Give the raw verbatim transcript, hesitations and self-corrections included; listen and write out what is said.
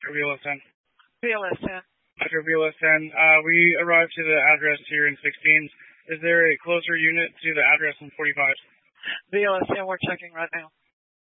V L S N. V L S N. Metro V L S N. Uh, we arrived to the address here in sixteen. Is there a closer unit to the address in forty-five? V L S N, we're checking right now.